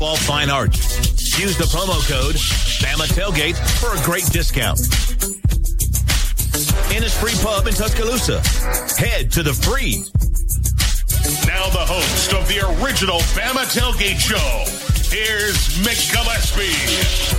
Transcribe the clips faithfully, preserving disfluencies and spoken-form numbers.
Ball Fine Art. Use the promo code Bama Tailgate for a great discount. Innisfree Pub in Tuscaloosa. Head to the Freeze. Now the host of the original Bama Tailgate Show, here's Mick Gillespie.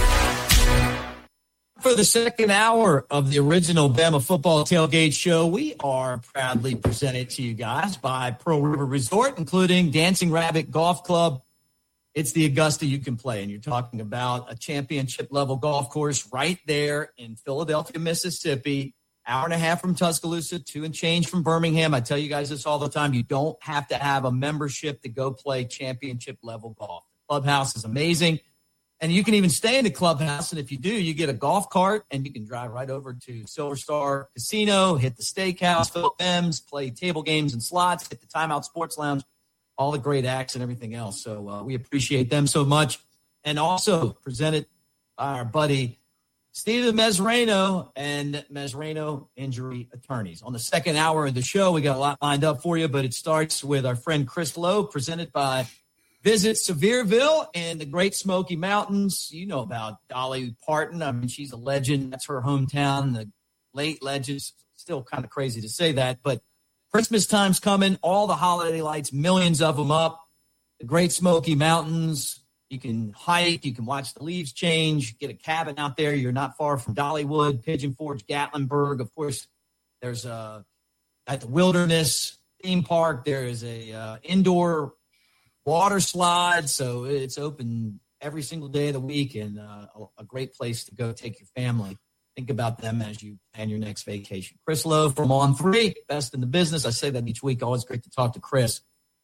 For the second hour of the original Bama Football Tailgate Show, we are proudly presented to you guys by Pearl River Resort, including Dancing Rabbit Golf Club. It's the Augusta you can play, and you're talking about a championship-level golf course right there in Philadelphia, Mississippi. Hour and a half from Tuscaloosa, two and change from Birmingham. I tell you guys this all the time. You don't have to have a membership to go play championship-level golf. The clubhouse is amazing, and you can even stay in the clubhouse, and if you do, you get a golf cart, and you can drive right over to Silver Star Casino, hit the steakhouse, Philip M's, play table games and slots, hit the Timeout Sports Lounge, all the great acts and everything else. So uh, we appreciate them so much. And also presented by our buddy Steven Mesrano and Mesrano Injury Attorneys. On the second hour of the show, we got a lot lined up for you, but it starts with our friend Chris Lowe, presented by Visit Sevierville in the Great Smoky Mountains. You know about Dolly Parton. I mean, she's a legend. That's her hometown, the late legends. Still kind of crazy to say that, but Christmas time's coming. All the holiday lights, millions of them up. The Great Smoky Mountains. You can hike. You can watch the leaves change. Get a cabin out there. You're not far from Dollywood, Pigeon Forge, Gatlinburg. Of course, there's a at the Wilderness theme park. There is a uh, indoor water slide, so it's open every single day of the week, and uh, a, a great place to go take your family. Think about them as you plan your next vacation. Chris Lowe from On three, best in the business. I say that each week. Always great to talk to Chris.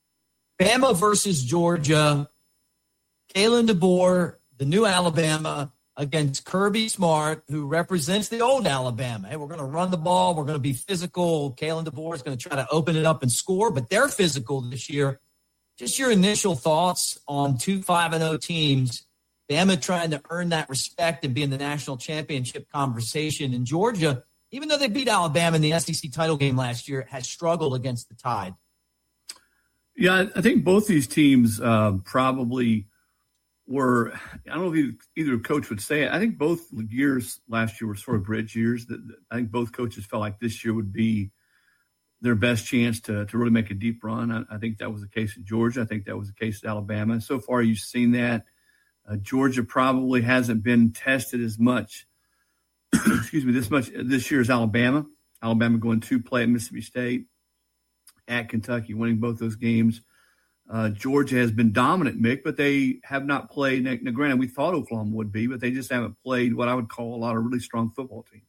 Bama versus Georgia. Kalen DeBoer, the new Alabama, against Kirby Smart, who represents the old Alabama. Hey, we're going to run the ball. We're going to be physical. Kalen DeBoer is going to try to open it up and score, but they're physical this year. Just your initial thoughts on two five and oh teams. Bama trying to earn that respect and be in the national championship conversation. And Georgia, even though they beat Alabama in the S E C title game last year, has struggled against the Tide. Yeah, I think both these teams uh, probably were, I don't know if either coach would say it. I think both years last year were sort of bridge years. That I think both coaches felt like this year would be their best chance to, to really make a deep run. I, I think that was the case in Georgia. I think that was the case at Alabama. So far, you've seen that. Uh, Georgia probably hasn't been tested as much, excuse me, this much this year as Alabama. Alabama going to play at Mississippi State, at Kentucky, winning both those games. Uh, Georgia has been dominant, Mick, but they have not played. Now, granted, we thought Oklahoma would be, but they just haven't played what I would call a lot of really strong football teams.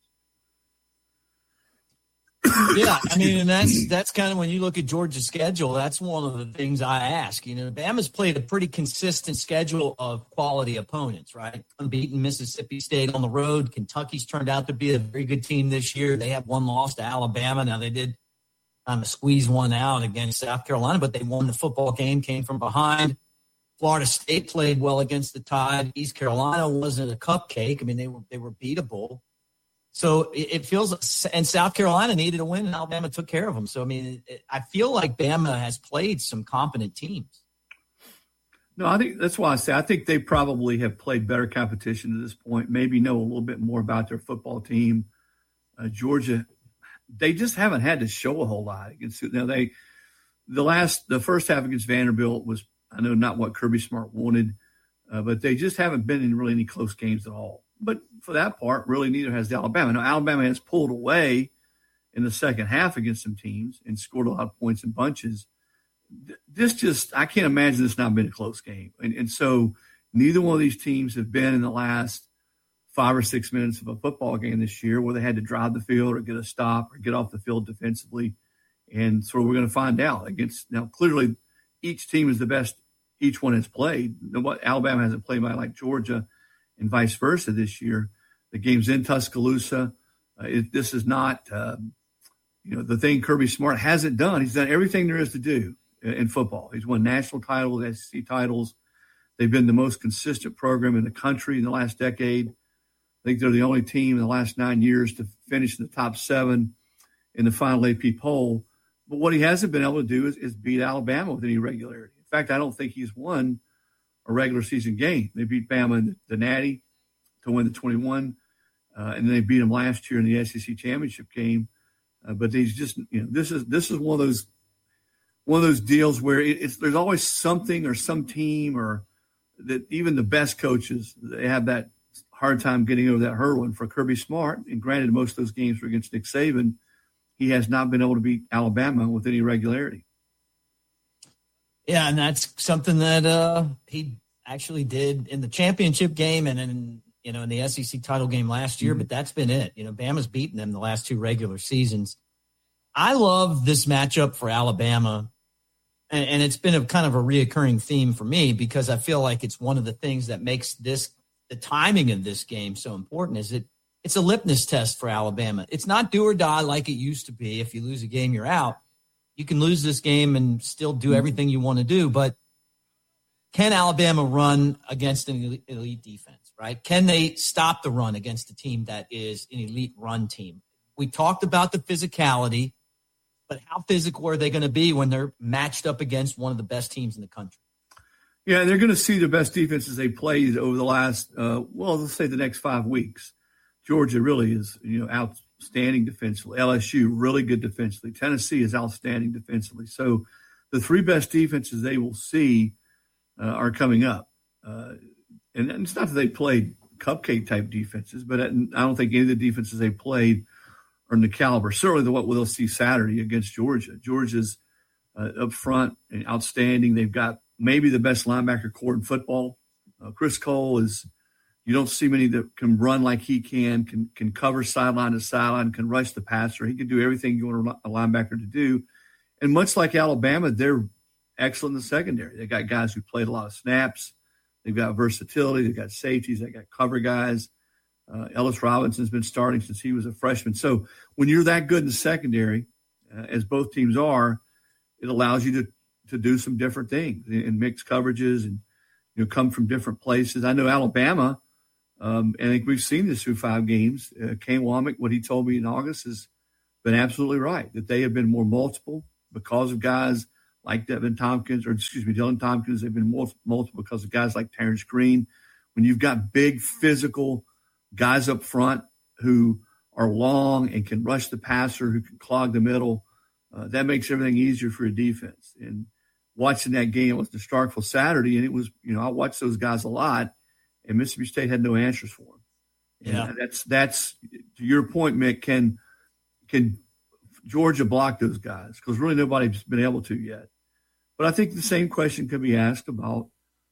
Yeah, I mean, and that's that's kind of when you look at Georgia's schedule, that's one of the things I ask. You know, Bama's played a pretty consistent schedule of quality opponents, right? Unbeaten Mississippi State on the road. Kentucky's turned out to be a very good team this year. They have one loss to Alabama. Now, they did kind of squeeze one out against South Carolina, but they won the football game, came from behind. Florida State played well against the Tide. East Carolina wasn't a cupcake. I mean, they were they were beatable. So it feels – and South Carolina needed a win, and Alabama took care of them. So, I mean, it, I feel like Bama has played some competent teams. No, I think that's why I say I think they probably have played better competition to this point, maybe know a little bit more about their football team. Uh, Georgia, they just haven't had to show a whole lot against – now they the last – the first half against Vanderbilt was, I know, not what Kirby Smart wanted, uh, but they just haven't been in really any close games at all. But for that part, really neither has Alabama. Now, Alabama has pulled away in the second half against some teams and scored a lot of points in bunches. This just – I can't imagine this not being a close game. And, and so neither one of these teams have been in the last five or six minutes of a football game this year where they had to drive the field or get a stop or get off the field defensively. And so we're going to find out against – now, clearly, each team is the best each one has played. Alabama hasn't played by like Georgia – and vice versa this year. The game's in Tuscaloosa. Uh, it, this is not, uh, you know, the thing Kirby Smart hasn't done. He's done everything there is to do in, in football. He's won national titles, S E C titles. They've been the most consistent program in the country in the last decade. I think they're the only team in the last nine years to finish in the top seven in the final A P poll. But what he hasn't been able to do is, is beat Alabama with any regularity. In fact, I don't think he's won a regular season game. They beat Bama in the Natty to win the twenty-one, uh, and then they beat them last year in the S E C championship game. Uh, but these just, you know, this is this is one of those one of those deals where it, it's there's always something or some team or that even the best coaches, they have that hard time getting over that hurdle. And for Kirby Smart, and granted most of those games were against Nick Saban, he has not been able to beat Alabama with any regularity. Yeah, and that's something that uh, he actually did in the championship game and in, you know, in the S E C title game last year, mm-hmm. but that's been it. You know, Bama's beaten them the last two regular seasons. I love this matchup for Alabama, and, and it's been a kind of a reoccurring theme for me because I feel like it's one of the things that makes this the timing of this game so important is it it's a litmus test for Alabama. It's not do or die like it used to be. If you lose a game, you're out. You can lose this game and still do everything you want to do, but can Alabama run against an elite defense, right? Can they stop the run against a team that is an elite run team? We talked about the physicality, but how physical are they going to be when they're matched up against one of the best teams in the country? Yeah, they're going to see the best defenses they played over the last, uh, well, let's say the next five weeks. Georgia really is, you know, outstanding defensively. L S U, really good defensively. Tennessee is outstanding defensively. So the three best defenses they will see uh, are coming up. Uh, and, and it's not that they played cupcake-type defenses, but I don't think any of the defenses they played are in the caliber. Certainly the what we'll see Saturday against Georgia. Georgia's uh, up front and outstanding. They've got maybe the best linebacker core in football. Uh, Chris Cole is – you don't see many that can run like he can, can can cover sideline to sideline, can rush the passer. He can do everything you want a linebacker to do. And much like Alabama, they're excellent in the secondary. They got guys who played a lot of snaps. They've got versatility. They've got safeties. They got cover guys. Uh, Ellis Robinson's been starting since he was a freshman. So when you're that good in the secondary, uh, as both teams are, it allows you to to do some different things and mix coverages and, you know, come from different places. I know Alabama. Um, and I think we've seen this through five games. Uh, Kane Womack, what he told me in August has been absolutely right, that they have been more multiple because of guys like Devin Tompkins, or excuse me, Dylan Tompkins. They've been more multiple because of guys like Terrence Green. When you've got big physical guys up front who are long and can rush the passer, who can clog the middle, uh, that makes everything easier for a defense. And watching that game with the Starkville Saturday, and it was, you know, I watched those guys a lot. And Mississippi State had no answers for him. Yeah, and that's that's to your point, Mick. Can can Georgia block those guys? Because really nobody's been able to yet. But I think the same question could be asked about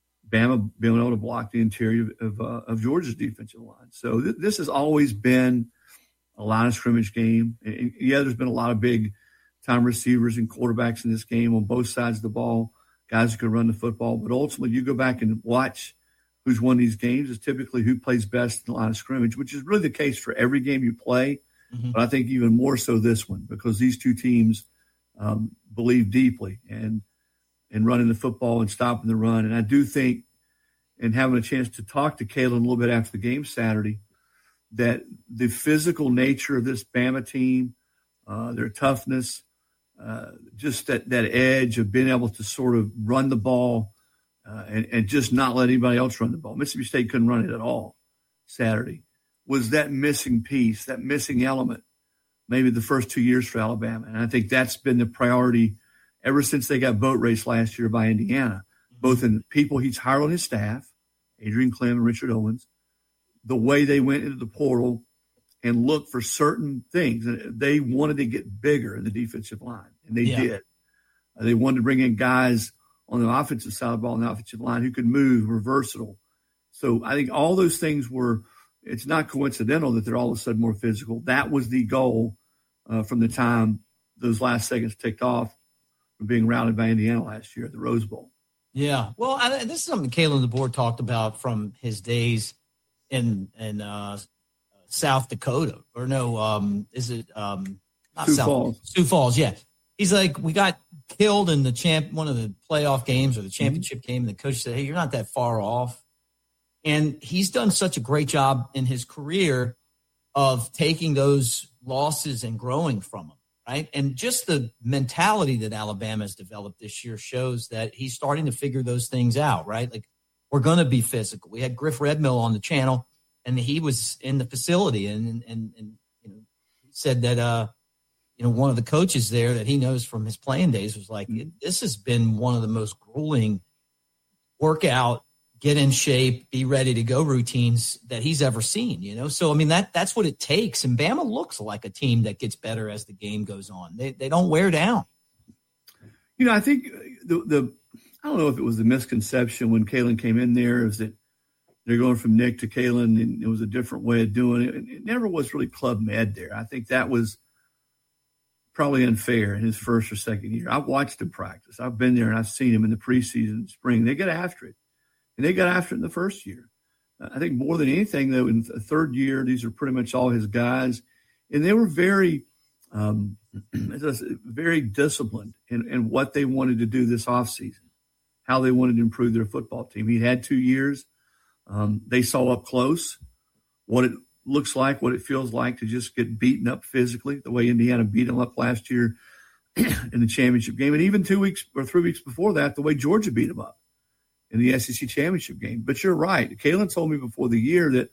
Bama being able to block the interior of uh, of Georgia's defensive line. So th- this has always been a line of scrimmage game. And, yeah, there's been a lot of big time receivers and quarterbacks in this game on both sides of the ball, guys who can run the football. But ultimately, you go back and watch who's won these games is typically who plays best in the line of scrimmage, which is really the case for every game you play. Mm-hmm. But I think even more so this one, because these two teams um, believe deeply and in running the football and stopping the run. And I do think, and having a chance to talk to Kalen a little bit after the game Saturday, that the physical nature of this Bama team, uh, their toughness, uh, just that, that edge of being able to sort of run the ball, Uh, and, and just not let anybody else run the ball. Mississippi State couldn't run it at all Saturday. Was that missing piece, that missing element, maybe the first two years for Alabama? And I think that's been the priority ever since they got boat raced last year by Indiana, both in the people he's hired on his staff, Adrian Clem and Richard Owens, the way they went into the portal and looked for certain things. And they wanted to get bigger in the defensive line, and they yeah. did. Uh, they wanted to bring in guys on the offensive side of the ball, on the offensive line, who could move, were versatile. So I think all those things were, it's not coincidental that they're all of a sudden more physical. That was the goal uh, from the time those last seconds ticked off from being routed by Indiana last year at the Rose Bowl. Yeah. Well, I, this is something Kalen DeBoer talked about from his days in, in uh, South Dakota. Or no, um, is it um, not Sioux South Falls. Sioux Falls, yeah. He's like, we got killed in the champ, one of the playoff games or the championship mm-hmm. game. And the coach said, hey, you're not that far off. And he's done such a great job in his career of taking those losses and growing from them, right? And just the mentality that Alabama has developed this year shows that he's starting to figure those things out, right? Like we're going to be physical. We had Griff Redmill on the channel, and he was in the facility, and and and you know, he said that uh, you know, one of the coaches there that he knows from his playing days was like, this has been one of the most grueling workout, get in shape, be ready to go routines that he's ever seen, you know? So, I mean, that that's what it takes. And Bama looks like a team that gets better as the game goes on. They they don't wear down. You know, I think the, the I don't know if it was the misconception when Kalen came in there is that they're going from Nick to Kalen and it was a different way of doing it. It never was really Club Med there. I think that was probably unfair in his first or second year. I've watched him practice. I've been there and I've seen him in the preseason, spring. They get after it. And they got after it in the first year. I think more than anything, though, in the third year, these are pretty much all his guys. And they were very, um, very disciplined in, in what they wanted to do this offseason, how they wanted to improve their football team. He had two years. Um, they saw up close what it looks like, what it feels like to just get beaten up physically, the way Indiana beat them up last year in the championship game. And even two weeks or three weeks before that, the way Georgia beat them up in the S E C championship game. But you're right. Kalen told me before the year that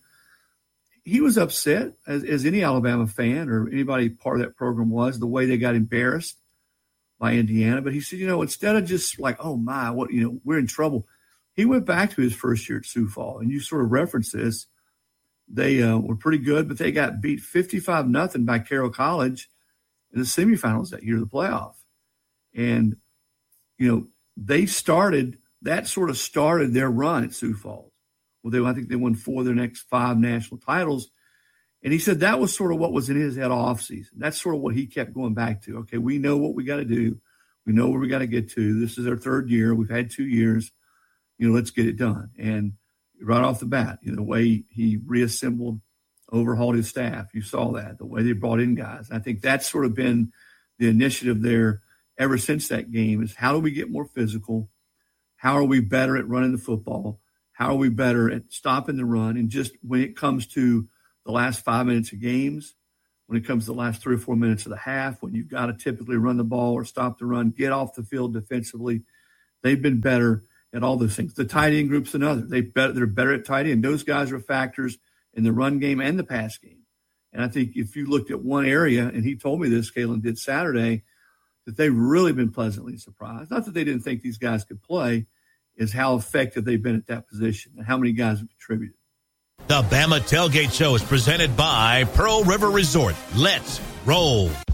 he was upset, as, as any Alabama fan or anybody part of that program was, the way they got embarrassed by Indiana. But he said, you know, instead of just like, oh, my, what, you know, we're in trouble, he went back to his first year at Sioux Falls. And you sort of reference this. They uh, were pretty good, but they got beat fifty-five nothing by Carroll College in the semifinals that year of the playoff. And, you know, they started – that sort of started their run at Sioux Falls. Well, they, I think they won four of their next five national titles. And he said that was sort of what was in his head off season. That's sort of what he kept going back to. Okay, we know what we got to do. We know where we got to get to. This is our third year. We've had two years. You know, let's get it done. And right off the bat, you know, the way he reassembled, overhauled his staff, you saw that, the way they brought in guys. I think that's sort of been the initiative there ever since that game is how do we get more physical? How are we better at running the football? How are we better at stopping the run? And just when it comes to the last five minutes of games, when it comes to the last three or four minutes of the half, when you've got to typically run the ball or stop the run, get off the field defensively, they've been better at all those things. The tight end group's another. They better, they're better at tight end. Those guys are factors in the run game and the pass game. And I think if you looked at one area, and he told me this, Kalen did Saturday, that they've really been pleasantly surprised. Not that they didn't think these guys could play, is how effective they've been at that position and how many guys have contributed. The Bama Tailgate Show is presented by Pearl River Resort. Let's roll.